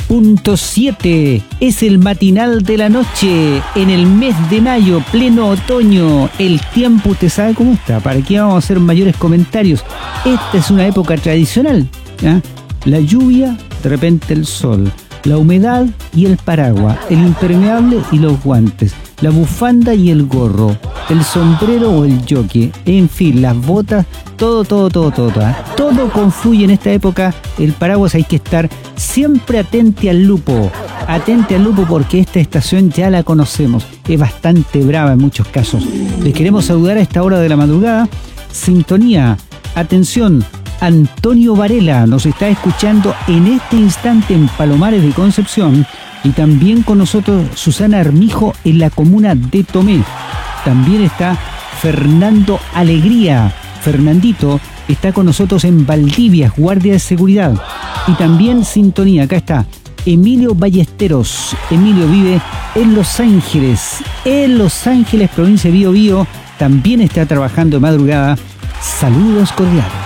90.7 es el matinal de la noche en el mes de mayo, pleno otoño. El tiempo, ¿usted sabe cómo está? ¿Para qué vamos a hacer mayores comentarios? Esta es una época tradicional, ¿ya? La lluvia, de repente el sol, la humedad y el paraguas, el impermeable y los guantes, la bufanda y el gorro, el sombrero o el jockey, en fin, las botas, todo. Todo confluye en esta época. El paraguas hay que estar siempre atente al lupo porque esta estación ya la conocemos, es bastante brava en muchos casos. Les queremos saludar a esta hora de la madrugada. Sintonía, atención, Antonio Varela nos está escuchando en este instante en Palomares de Concepción, y también con nosotros Susana Armijo en la comuna de Tomé. También está Fernando Alegría. Fernandito está con nosotros en Valdivia, guardia de seguridad. Y también sintonía, acá está Emilio Ballesteros. Emilio vive en Los Ángeles, provincia de Biobío. También está trabajando de madrugada. Saludos cordiales.